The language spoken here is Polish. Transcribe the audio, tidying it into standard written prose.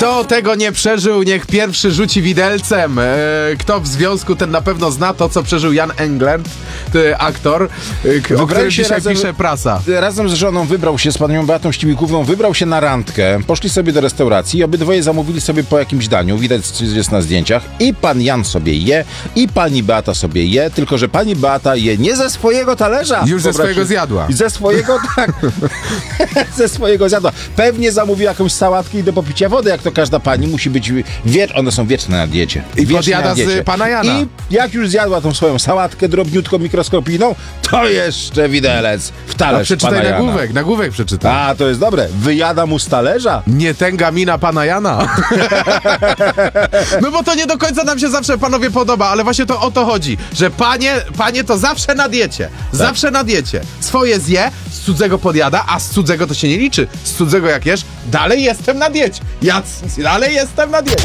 Kto tego nie przeżył, niech pierwszy rzuci widelcem. Kto w związku, ten na pewno zna to, co przeżył Jan Englund, aktor, o którym dzisiaj pisze prasa. Razem z żoną wybrał się, z panią Beatą Ścibikówną, wybrał się na randkę, poszli sobie do restauracji i obydwoje zamówili sobie po jakimś daniu, widać jest na zdjęciach, i pan Jan sobie je, i pani Beata sobie je, tylko że pani Beata je nie ze swojego talerza. Już ze swojego zjadła. Ze swojego, tak. Ze swojego zjadła. Pewnie zamówi jakąś sałatkę i do popicia wody, jak to każda pani musi być, one są wieczne na diecie. I podjada z pana Jana. I jak już zjadła tą swoją sałatkę drobniutką, mikroskopijną, to jeszcze widelec w talerz przeczytaj pana Jana. nagłówek przeczytaj. A, to jest dobre. Wyjada mu z talerza. Nie tęga mina pana Jana. No bo to nie do końca nam się zawsze, panowie, podoba, ale właśnie to o to chodzi, że panie to zawsze na diecie. Zawsze na diecie. Swoje zje, z cudzego podjada, a z cudzego to się nie liczy. Z cudzego jak jesz, dalej jestem na diecie. Ja dalej jestem na diecie.